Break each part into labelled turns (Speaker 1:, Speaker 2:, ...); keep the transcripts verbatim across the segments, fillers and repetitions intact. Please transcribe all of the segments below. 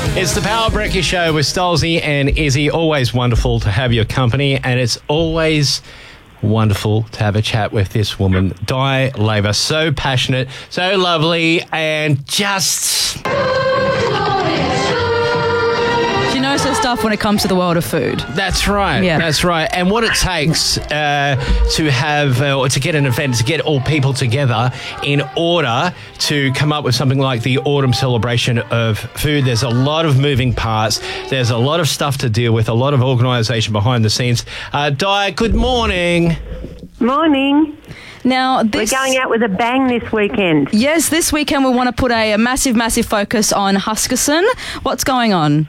Speaker 1: It's the Power Breakfast Show with Stolzy and Izzy. Always wonderful to have your company, and it's always wonderful to have a chat with this woman, Di Laver. So passionate, so lovely, and just...
Speaker 2: She knows her stuff when it comes to the world of food.
Speaker 1: That's right.
Speaker 2: Yeah.
Speaker 1: That's right. And what it takes uh, to have, uh, or to get an event, to get all people together in order to come up with something like the autumn celebration of food. There's a lot of moving parts. There's a lot of stuff to deal with, a lot of organisation behind the scenes. Uh, Di, good morning.
Speaker 3: Morning.
Speaker 2: Now, this,
Speaker 3: We're going out with a bang this weekend.
Speaker 2: Yes, this weekend we want to put a, a massive, massive focus on Huskisson. What's going on?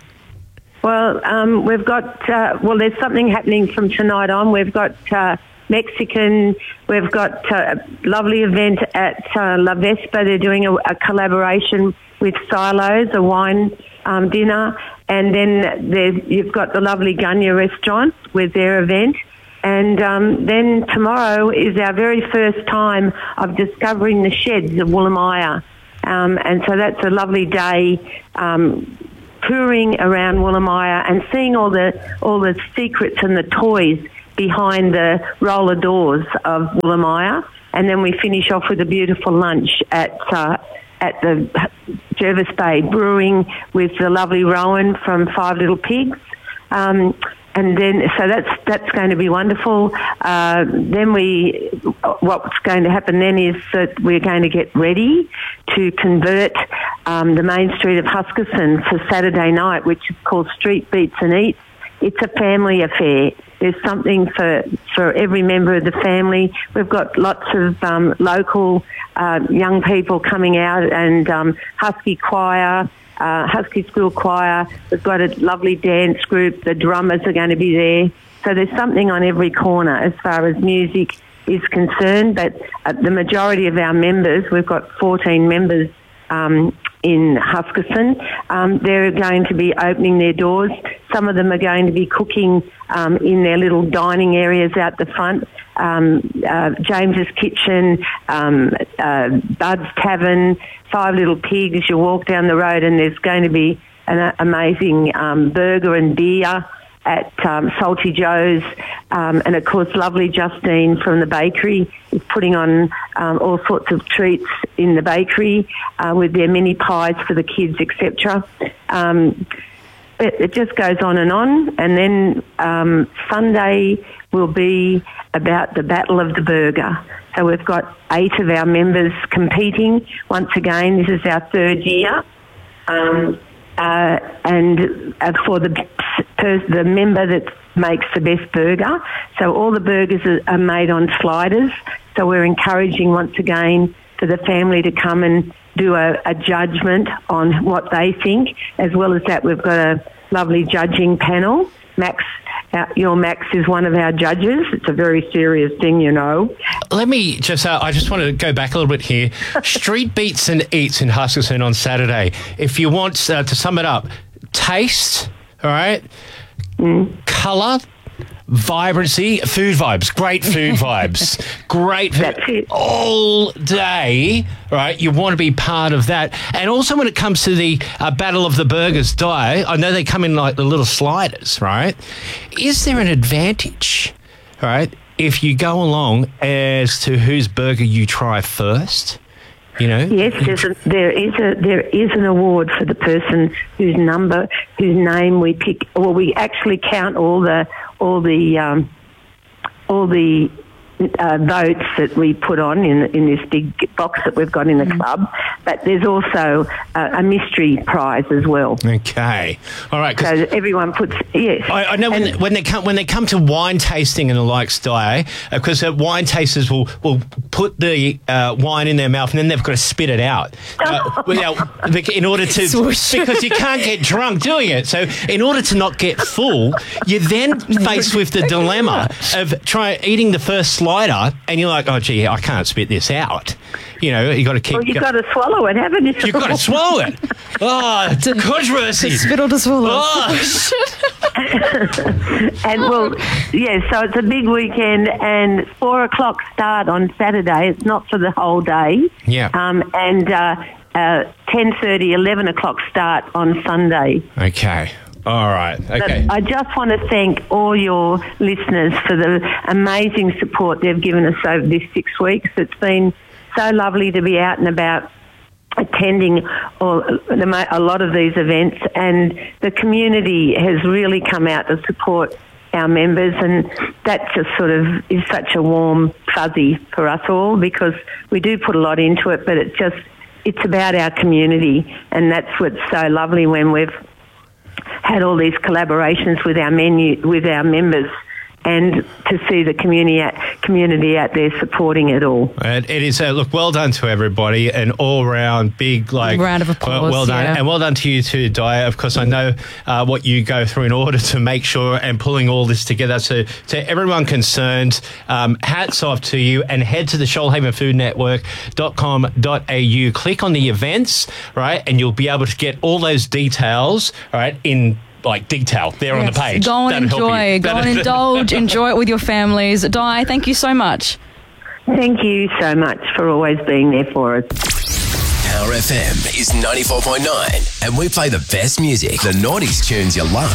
Speaker 3: Well, um, we've got, uh, well, there's something happening from tonight on. We've got uh, Mexican, we've got uh, a lovely event at uh, La Vespa. They're doing a, a collaboration with Silos, a wine um, dinner. And then there's, you've got the lovely Gunya restaurant with their event. And um, then tomorrow is our very first time of discovering the sheds of Woolamaya. Um, and so that's a lovely day, um, touring around Woolamaya and seeing all the all the secrets and the toys behind the roller doors of Woolamaya. And then we finish off with a beautiful lunch at uh, at the Jervis Bay Brewing with the lovely Rowan from Five Little Pigs. Um, and then, so that's that's going to be wonderful. Uh, then we, what's going to happen then is that we're going to get ready to convert um, the main street of Huskisson for Saturday night, which is called Street Beats and Eats. It's a family affair. There's something for, for every member of the family. We've got lots of um, local uh, young people coming out, and um, Husky Choir, uh, Husky School Choir. We've got a lovely dance group. The drummers are going to be there. So there's something on every corner as far as music is concerned. But uh, the majority of our members, we've got fourteen members um, in Huskisson, um, they're going to be opening their doors. Some of them are going to be cooking um, in their little dining areas out the front. Um, uh, James's Kitchen, um, uh, Bud's Tavern, Five Little Pigs. You walk down the road and there's going to be an uh, amazing um, burger and beer at um, Salty Joe's. Um, and, of course, lovely Justine from the bakery is putting on um, all sorts of treats in the bakery uh, with their mini pies for the kids, et cetera. Um, it, it just goes on and on. And then um, Sunday will be about the Battle of the Burger. So we've got eight of our members competing. Once again, this is our third year. Um, uh, and uh, for the per- the member that makes the best burger. So all the burgers are, are made on sliders. So we're encouraging once again for the family to come and do a, a judgment on what they think. As well as that, we've got a lovely judging panel. Max, uh, your Max is one of our judges. It's a very serious thing, you know.
Speaker 1: Let me just, uh, I just want to go back a little bit here. Street Beats and Eats in Huskisson on Saturday. If you want uh, to sum it up, taste, all right, mm. colour, vibrancy, food vibes, great food vibes, great food
Speaker 3: That's it.
Speaker 1: all day, right? You want to be part of that. And also when it comes to the uh, Battle of the Burgers, Di, I know they come in like the little sliders, right? Is there an advantage, right, if you go along as to whose burger you try first? You know?
Speaker 3: Yes, there's a, there is a there is an award for the person whose number, whose name we pick. Well, we actually count all the all the um, all the uh, votes that we put on in in this big box that we've got in the club. But there's also a, a mystery prize as well.
Speaker 1: Okay, all right.
Speaker 3: So everyone puts yes.
Speaker 1: I, I know when they, when they come when they come to wine tasting and the likes, Di, because uh, wine tasters will will put the uh, wine in their mouth and then they've got to spit it out. Uh, without, in order to because you can't get drunk doing it. So in order to not get full, you're then faced with the dilemma of try eating the first slider and you're like, oh gee, I can't spit this out. You know, you got to keep.
Speaker 3: Well, you've got to swallow it, haven't you?
Speaker 1: You've got to swallow it. Oh, controversy.
Speaker 2: Spittle to swallow.
Speaker 1: Oh.
Speaker 3: And well, yeah, so it's a big weekend and four o'clock start on Saturday. It's not for the whole day.
Speaker 1: Yeah.
Speaker 3: Um, and uh, uh, ten thirty, eleven o'clock start on Sunday.
Speaker 1: Okay. All right. Okay.
Speaker 3: But I just want to thank all your listeners for the amazing support they've given us over this six weeks. It's been so lovely to be out and about attending all, a lot of these events, and the community has really come out to support our members, and that just sort of is such a warm fuzzy for us all, because we do put a lot into it, but it just, it's about our community, and that's what's so lovely when we've had all these collaborations with our menu, with our members, and to see the community community out there supporting it all.
Speaker 1: It, it is, uh, look, well done to everybody, an all-round big, like...
Speaker 2: round of applause,
Speaker 1: Well, well done.
Speaker 2: yeah.
Speaker 1: And well done to you too, Di. Of course, I know uh, what you go through in order to make sure and pulling all this together. So to everyone concerned, um, hats off to you, and head to the shoalhaven food network dot com dot a u. Click on the events, right, and you'll be able to get all those details, right, in... like detail there yes. on the page.
Speaker 2: Go and
Speaker 1: That'll
Speaker 2: enjoy. Go and indulge. Enjoy it with your families. Di, thank you so much.
Speaker 3: Thank you so much for always being there for us.
Speaker 4: Power F M is ninety-four point nine, and we play the best music, the noughties tunes you love.